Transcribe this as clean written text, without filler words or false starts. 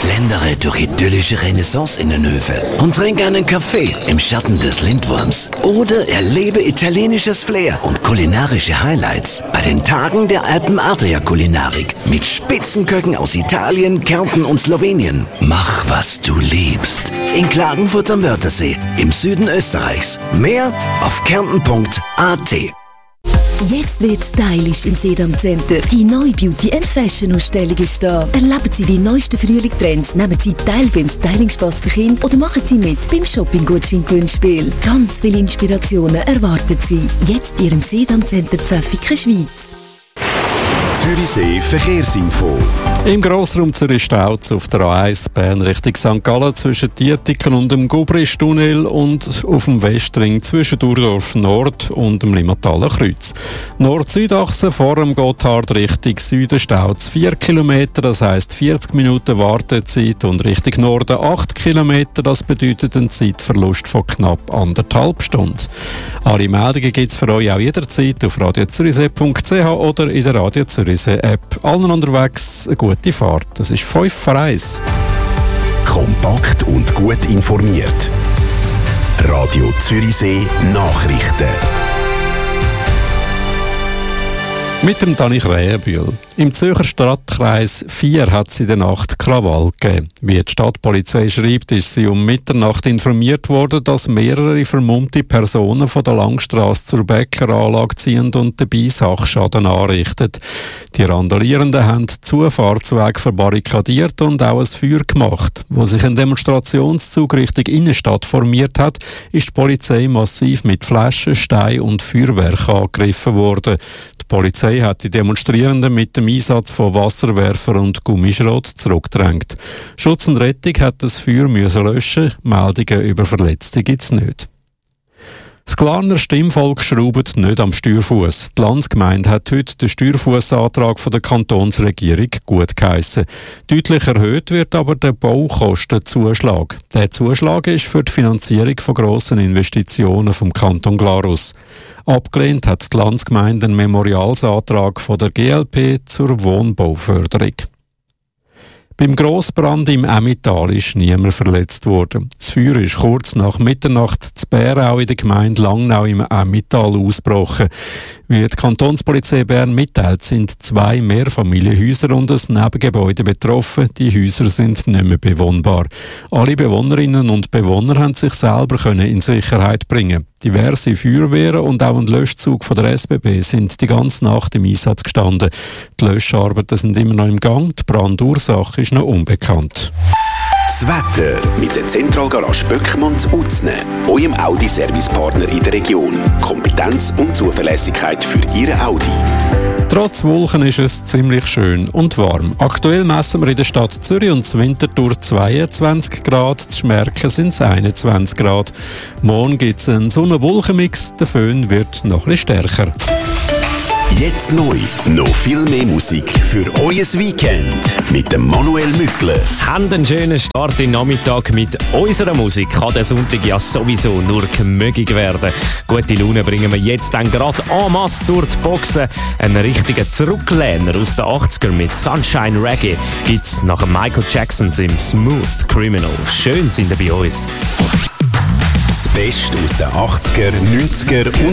Schlendere durch idyllische Renaissance-Innenhöfe und trinke einen Kaffee im Schatten des Lindwurms. Oder erlebe italienisches Flair und kulinarische Highlights bei den Tagen der Alpen-Adria-Kulinarik mit Spitzenköchen aus Italien, Kärnten und Slowenien. Mach, was du liebst. In Klagenfurt am Wörthersee, im Süden Österreichs. Mehr auf kärnten.at. Jetzt wird's stylisch im Sedam Center. Die neue Beauty and Fashion Ausstellung ist da. Erleben Sie die neuesten Frühlingstrends, nehmen Sie teil beim Styling-Spass für Kinder oder machen Sie mit beim Shopping-Gutschein-Gewinnspiel. Ganz viele Inspirationen erwarten Sie. Jetzt in Ihrem Sedam Center Pfäffiken, Schweiz. Zürichsee Verkehrsinfo. Im Grossraum Zürich staut auf der A1 Bern Richtung St. Gallen zwischen Dietiken und dem Gubristunnel und auf dem Westring zwischen Durdorf Nord und dem Limmataler Kreuz. Nord-Süd-Achse vor dem Gotthard Richtung Süden staut 4 Kilometer, das heisst 40 Minuten Wartezeit, und Richtung Norden 8 Kilometer, das bedeutet einen Zeitverlust von knapp 1,5 Stunden. Alle Meldungen gibt es für euch auch jederzeit auf radiozürichsee.ch oder in der Radio Zürichsee App. Allen unterwegs eine gute Fahrt. Das ist 5 vor 1. Kompakt und gut informiert. Radio Zürichsee Nachrichten. Mit dem Dani Krähenbühl. Im Zürcher Stadtkreis 4 hat es in der Nacht Krawall gegeben. Wie die Stadtpolizei schreibt, ist sie um Mitternacht informiert worden, dass mehrere vermummte Personen von der Langstrasse zur Bäckeranlage ziehen und dabei Sachschaden anrichten. Die Randalierenden haben die Zufahrtswege verbarrikadiert und auch ein Feuer gemacht. Wo sich ein Demonstrationszug Richtung Innenstadt formiert hat, ist die Polizei massiv mit Flaschen, Steinen und Feuerwerk angegriffen worden. Die Polizei hat die Demonstrierenden mit dem Einsatz von Wasserwerfer und Gummischrot zurückgedrängt. Schutz und Rettung hat das Feuer löschen. Meldungen über Verletzte gibt es nicht. Das Glarner Stimmvolk schraubt nicht am Steuerfuss. Die Landsgemeinde hat heute den Steuerfussantrag von der Kantonsregierung gut geheissen. Deutlich erhöht wird aber der Baukostenzuschlag. Der Zuschlag ist für die Finanzierung von grossen Investitionen vom Kanton Glarus. Abgelehnt hat die Landsgemeinde einen Memorialsantrag von der GLP zur Wohnbauförderung. Beim Grossbrand im Emmental ist niemand verletzt worden. Das Feuer ist kurz nach Mitternacht zu Bärau in der Gemeinde Langnau im Emmental ausgebrochen. Wie die Kantonspolizei Bern mitteilt, sind 2 Mehrfamilienhäuser und ein Nebengebäude betroffen. Die Häuser sind nicht mehr bewohnbar. Alle Bewohnerinnen und Bewohner haben sich selber in Sicherheit bringen. Diverse Feuerwehren und auch ein Löschzug von der SBB sind die ganze Nacht im Einsatz gestanden. Die Löscharbeiten sind immer noch im Gang, die Brandursache ist noch unbekannt. Das Wetter mit der Zentralgarage Böckmanns Utzne, eurem Audi-Servicepartner in der Region. Kompetenz und Zuverlässigkeit für Ihren Audi. Trotz Wolken ist es ziemlich schön und warm. Aktuell messen wir in der Stadt Zürich und Winterthur 22 Grad, zu Schmerken sind es 21 Grad. Morgen gibt es einen Sonne-Wolken-Mix, der Föhn wird noch etwas stärker. Jetzt neu, noch viel mehr Musik für euer Weekend mit dem Manuel Mückler. Haben einen schönen Start in den Nachmittag mit unserer Musik. Kann der Sonntag ja sowieso nur gemögig werden. Gute Laune bringen wir jetzt dann gerade en masse durch die Boxen. Einen richtigen Zurücklehner aus den 80er mit Sunshine Reggae gibt's nach Michael Jacksons im Smooth Criminal. Schön sind ihr bei uns. Das Beste aus den 80er, 90er und